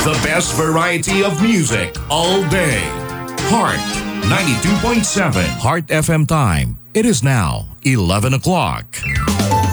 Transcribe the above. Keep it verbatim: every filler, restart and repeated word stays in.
The best variety of music all day. Heart ninety-two point seven. Heart F M time. It is now eleven o'clock.